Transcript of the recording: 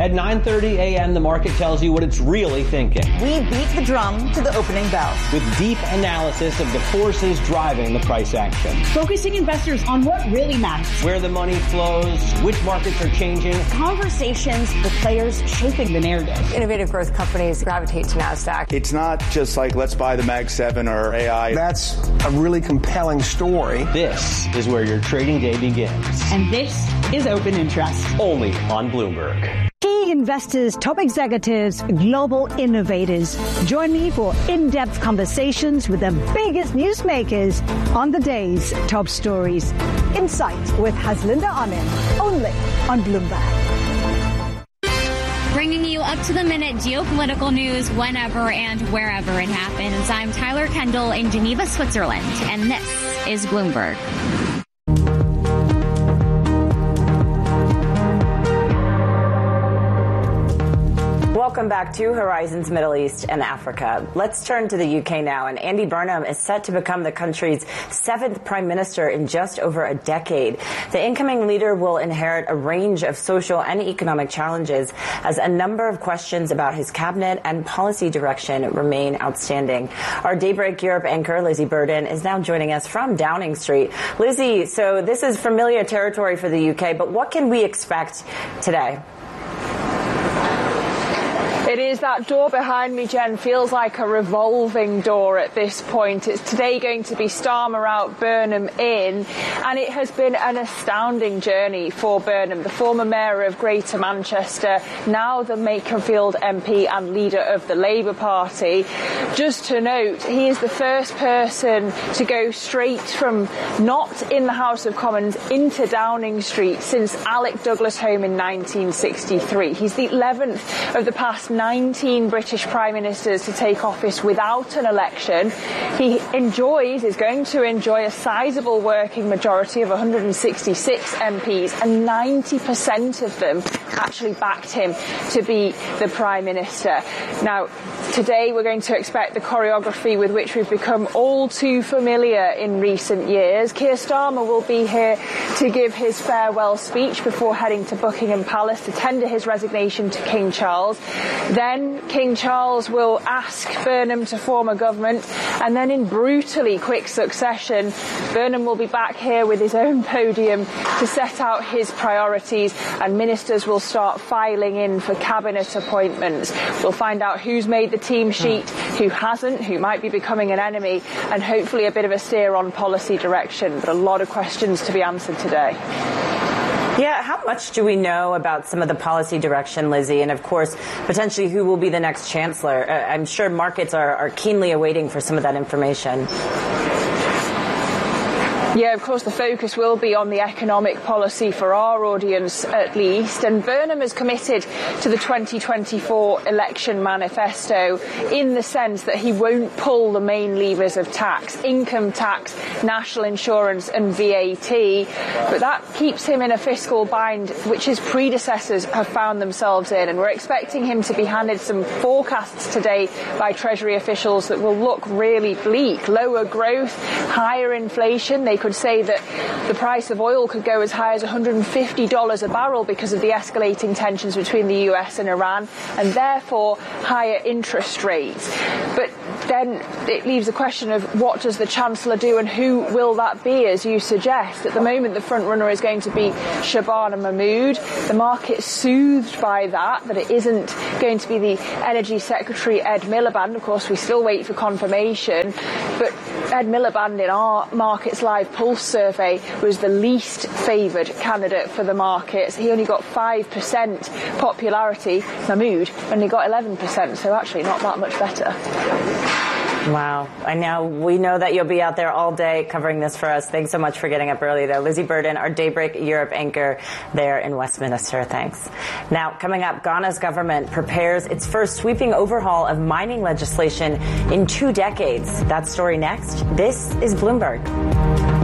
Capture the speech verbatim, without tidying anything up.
At nine thirty a.m., the market tells you what it's really thinking. We beat the drum to the opening bell. With deep analysis of the forces driving the price action. Focusing investors on what really matters. Where the money flows, which markets are changing. Conversations with players shaping the narrative. Innovative growth companies gravitate to NASDAQ. It's not just like, let's buy the Mag seven or A I. That's a really compelling story. This is where your trading day begins. And this is Open Interest. Only on Bloomberg. Key investors, top executives, global innovators. Join me for in-depth conversations with the biggest newsmakers on the day's top stories. Insight with Haslinda Amin, only on Bloomberg. Bringing you up-to-the-minute geopolitical news whenever and wherever it happens. I'm Tyler Kendall in Geneva, Switzerland, and this is Bloomberg. Welcome back to Horizons Middle East and Africa. Let's turn to the U K now. And Andy Burnham is set to become the country's seventh prime minister in just over a decade. The incoming leader will inherit a range of social and economic challenges as a number of questions about his cabinet and policy direction remain outstanding. Our Daybreak Europe anchor, Lizzie Burden, is now joining us from Downing Street. Lizzie, so this is familiar territory for the U K, but what can we expect today? It is. That door behind me, Jen, feels like a revolving door at this point. It's today going to be Starmer out, Burnham in, and it has been an astounding journey for Burnham, the former mayor of Greater Manchester, now the Makerfield M P and leader of the Labour Party. Just to note, he is the first person to go straight from not in the House of Commons into Downing Street since Alec Douglas Home in nineteen sixty-three. He's the eleventh of the past nineteen British prime ministers to take office without an election. He enjoys, is going to enjoy a sizable working majority of one hundred sixty-six M Ps, and ninety percent of them actually backed him to be the prime minister. Now, today we're going to expect the choreography with which we've become all too familiar in recent years. Keir Starmer will be here to give his farewell speech before heading to Buckingham Palace to tender his resignation to King Charles. Then King Charles will ask Burnham to form a government, and then in brutally quick succession, Burnham will be back here with his own podium to set out his priorities, and ministers will start filing in for cabinet appointments. We'll find out who's made the team sheet, who hasn't, who might be becoming an enemy, and hopefully a bit of a steer on policy direction. But a lot of questions to be answered today. Yeah, how much do we know about some of the policy direction, Lizzie, and of course, potentially who will be the next chancellor? Uh, I'm sure markets are, are keenly awaiting for some of that information. Yeah, of course, the focus will be on the economic policy for our audience, at least. And Burnham has committed to the twenty twenty-four election manifesto in the sense that he won't pull the main levers of tax, income tax, national insurance and V A T. But that keeps him in a fiscal bind, which his predecessors have found themselves in. And we're expecting him to be handed some forecasts today by Treasury officials that will look really bleak. Lower growth, higher inflation. They could say that the price of oil could go as high as one hundred fifty dollars a barrel because of the escalating tensions between the U S and Iran, and therefore higher interest rates. But then it leaves a question of what does the Chancellor do and who will that be, as you suggest. At the moment, the front runner is going to be Shabana Mahmood. The market's soothed by that, that it isn't going to be the Energy Secretary Ed Miliband. Of course, we still wait for confirmation. But Ed Miliband in our Markets Live Pulse survey was the least favoured candidate for the markets. He only got five percent popularity. Mahmood only got eleven percent, so actually not that much better. Wow. I know we know that you'll be out there all day covering this for us. Thanks so much for getting up early, though. Lizzie Burden, our Daybreak Europe anchor there in Westminster. Thanks. Now, coming up, Ghana's government prepares its first sweeping overhaul of mining legislation in two decades. That story next. This is Bloomberg.